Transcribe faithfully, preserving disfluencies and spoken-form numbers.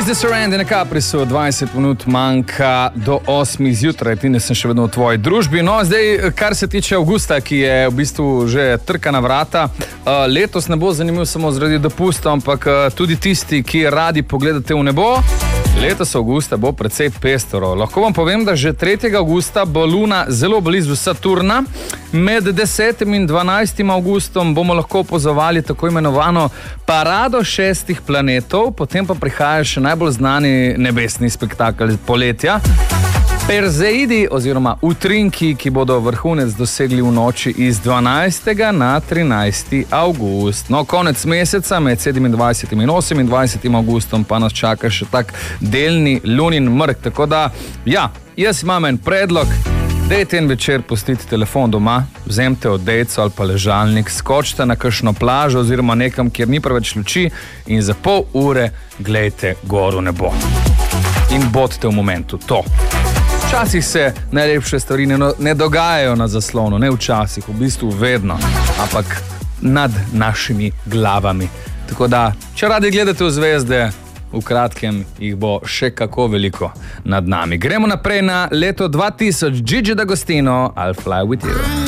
Boys the Surrender na Caprisu, dvajset minut manjka do osmih zjutraj, ti ne sem še vedno v tvoji družbi. No, zdaj, kar se tiče avgusta, ki je v bistvu že trka na vrata, uh, letos ne bo zanimiv samo zaradi dopusta, ampak uh, tudi tisti, ki radi pogledate v nebo, letos avgusta bo precej pestro. Lahko vam povem, da že tretjega avgusta bo Luna zelo blizu Saturna. Med desetim in dvanajstim avgustom bomo lahko opazovali tako imenovano parado šestih planetov, potem pa prihaja še najbolj znani nebesni spektakel poletja. Perzeidi oziroma utrinki, ki bodo vrhunec dosegli v noči iz dvanajstega na trinajsti avgust. No, konec meseca med sedemindvajsetim in osemindvajsetim avgustom pa nas čaka še tak delni lunin mrk. Tako da, ja, jaz imam en predlog. Dejte en večer pustiti telefon doma, vzemite odejco ali pa ležalnik, skočite na kakšno plažo oziroma nekam, kjer ni preveč luči in za pol ure glejte gor v nebo. In bodite v momentu, to. Včasih se najlepše stvari ne, ne dogajajo na zaslonu, ne včasih, v bistvu vedno, ampak nad našimi glavami. Tako da, če radi gledate v zvezde, v kratkem jih bo še kako veliko nad nami. Gremo naprej na leto dva tisoč. Gigi D'Agostino, I'll fly with you.